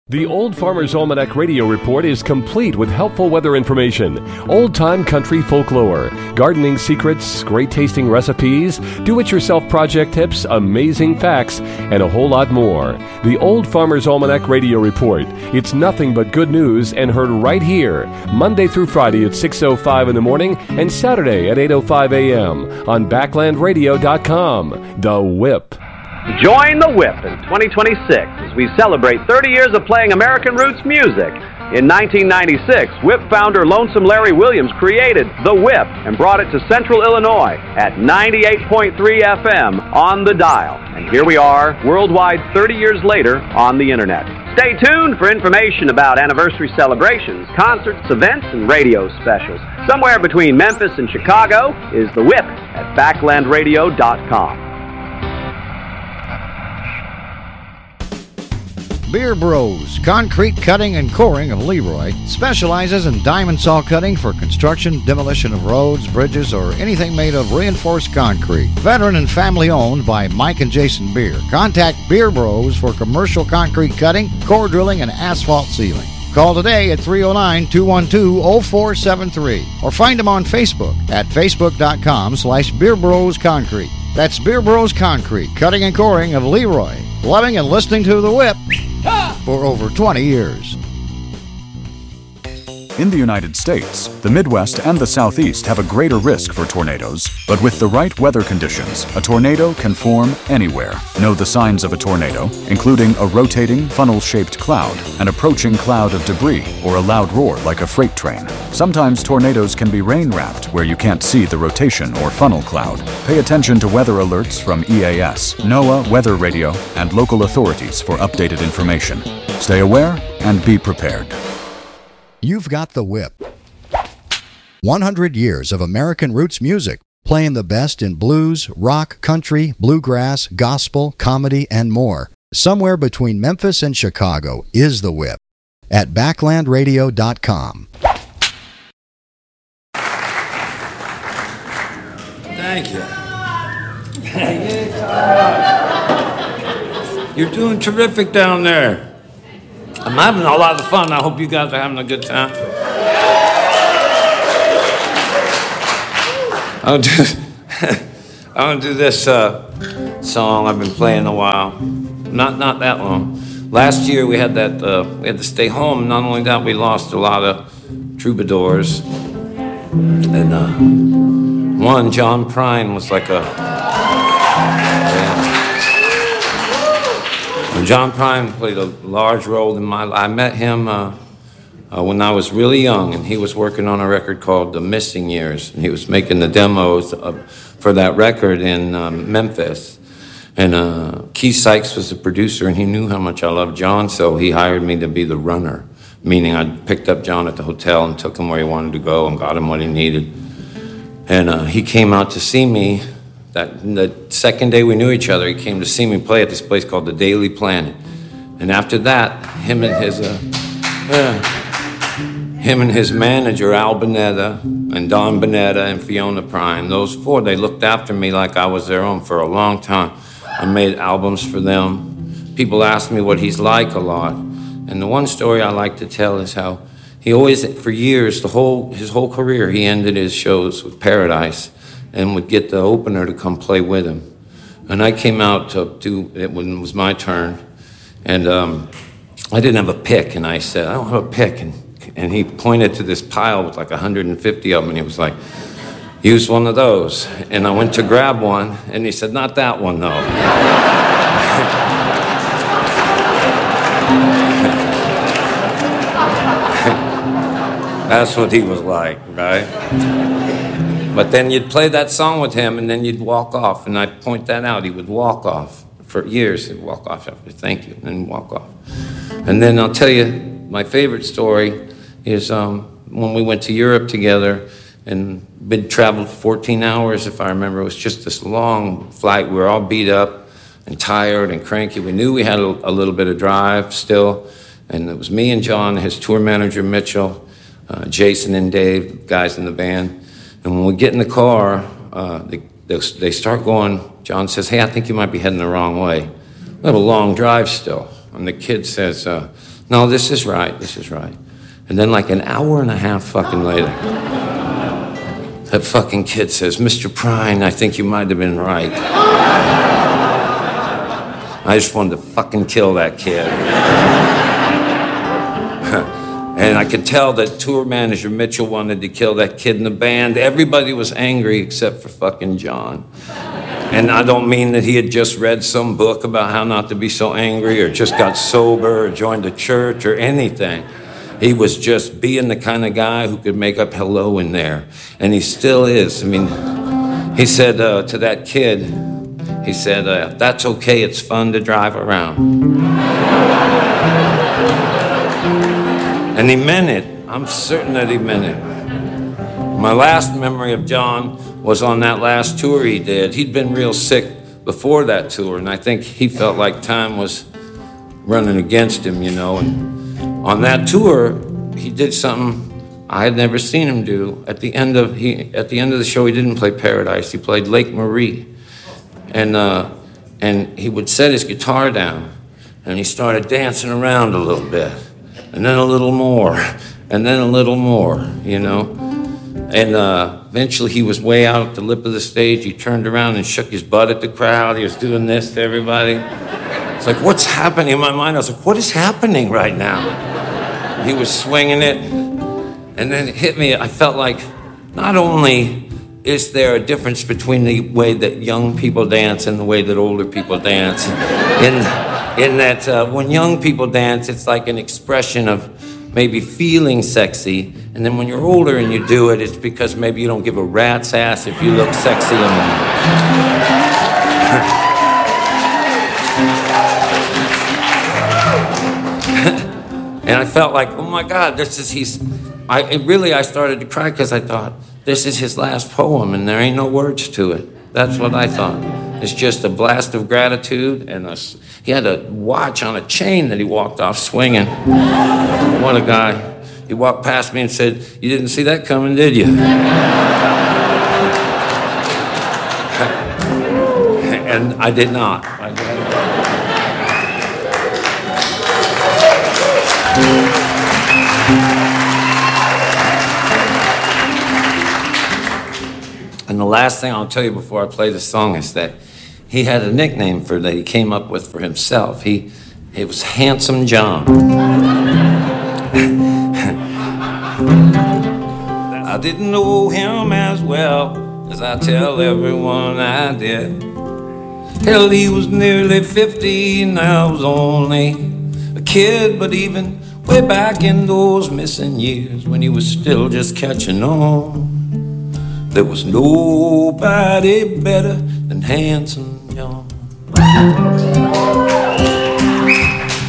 The Old Farmer's Almanac Radio Report is complete with helpful weather information, old-time country folklore, gardening secrets, great-tasting recipes, do-it-yourself project tips, amazing facts, and a whole lot more. The Old Farmer's Almanac Radio Report. It's nothing but good news and heard right here, Monday through Friday at 6:05 in the morning and Saturday at 8:05 a.m. on BacklandRadio.com. The Whip. Join the Whip in 2026 as we celebrate 30 years of playing American roots music. In 1996, Whip founder Lonesome Larry Williams created The Whip and brought it to Central Illinois at 98.3 FM on the dial. And here we are, worldwide 30 years later, on the Internet. Stay tuned for information about anniversary celebrations, concerts, events, and radio specials. Somewhere between Memphis and Chicago is The Whip at BacklandRadio.com. Beer Bros, concrete cutting and coring of Leroy, specializes in diamond saw cutting for construction, demolition of roads, bridges, or anything made of reinforced concrete. Veteran and family owned by Mike and Jason Beer. Contact Beer Bros for commercial concrete cutting, core drilling, and asphalt sealing. Call today at 309-212-0473 or find them on Facebook at facebook.com/Beer Bros Concrete. That's Beer Bros Concrete, cutting and coring of Leroy. Loving and listening to The Whip for over 20 years. In the United States, the Midwest and the Southeast have a greater risk for tornadoes, but with the right weather conditions, a tornado can form anywhere. Know the signs of a tornado, including a rotating, funnel-shaped cloud, an approaching cloud of debris, or a loud roar like a freight train. Sometimes tornadoes can be rain-wrapped, where you can't see the rotation or funnel cloud. Pay attention to weather alerts from EAS, NOAA Weather Radio, and local authorities for updated information. Stay aware and be prepared. You've got The Whip. 100 years of American roots music, playing the best in blues, rock, country, bluegrass, gospel, comedy, and more. Somewhere between Memphis and Chicago is The Whip at BacklandRadio.com. Thank you. You're doing terrific down there. I'm having a lot of fun. I hope you guys are having a good time. I want to do this song I've been playing a while. Not that long. Last year we had we had to stay home. Not only that, we lost a lot of troubadours. And one, John Prine, was like John Prine played a large role in my life. I met him when I was really young, and he was working on a record called The Missing Years, and he was making the demos for that record in Memphis. And Keith Sykes was the producer, and he knew how much I loved John, so he hired me to be the runner, meaning I picked up John at the hotel and took him where he wanted to go and got him what he needed. And he came out to see me. The second day we knew each other, he came to see me play at this place called the Daily Planet. And after that, him and his manager, Al Bonetta, and Don Bonetta, and Fiona Prine, those four, they looked after me like I was their own for a long time. I made albums for them. People ask me what he's like a lot. And the one story I like to tell is how he always, for years, his whole career, he ended his shows with Paradise and would get the opener to come play with him. And I came out to do it when it was my turn, and I didn't have a pick, and I said, I don't have a pick, and he pointed to this pile with like 150 of them, and he was like, use one of those. And I went to grab one, and he said, not that one, though. That's what he was like, right? But then you'd play that song with him, and then you'd walk off, and I'd point that out. He would walk off. For years, he'd walk off after, thank you, and then walk off. And then I'll tell you, my favorite story is when we went to Europe together, and we'd traveled 14 hours, if I remember. It was just this long flight. We were all beat up and tired and cranky. We knew we had a little bit of drive still, and it was me and John, his tour manager, Mitchell, Jason and Dave, the guys in the band. And when we get in the car, they start going, John says, hey, I think you might be heading the wrong way. We have a long drive still. And the kid says, No, this is right. And then like an hour and a half fucking later, that fucking kid says, Mr. Prine, I think you might have been right. I just wanted to fucking kill that kid. And I could tell that tour manager Mitchell wanted to kill that kid in the band. Everybody was angry except for fucking John. And I don't mean that he had just read some book about how not to be so angry or just got sober or joined a church or anything. He was just being the kind of guy who could make up hello in there. And he still is. I mean, he said to that kid, he said, that's okay, it's fun to drive around. And he meant it. I'm certain that he meant it. My last memory of John was on that last tour he did. He'd been real sick before that tour, and I think he felt like time was running against him, you know. And on that tour, he did something I had never seen him do. At the end of the show, he didn't play Paradise. He played Lake Marie. And he would set his guitar down, and he started dancing around a little bit. And then a little more, and then a little more, you know. And eventually he was way out at the lip of the stage. He turned around and shook his butt at the crowd. He was doing this to everybody. It's like, what's happening? In my mind, I was like, what is happening right now? He was swinging it. And then it hit me. I felt like not only is there a difference between the way that young people dance and the way that older people dance, in that when young people dance, it's like an expression of maybe feeling sexy, and then when you're older and you do it, it's because maybe you don't give a rat's ass if you look sexy anymore. And I felt like, oh my God, I started to cry because I thought, this is his last poem and there ain't no words to it. That's what I thought. It's just a blast of gratitude, and he had a watch on a chain that he walked off swinging. What a guy. He walked past me and said, you didn't see that coming, did you? And I did not. And the last thing I'll tell you before I play the song is that he had a nickname that he came up with for himself. It was Handsome John. I didn't know him as well as I tell everyone I did. Hell, he was nearly 50 and I was only a kid, but even way back in those missing years when he was still just catching on, there was nobody better than Handsome John.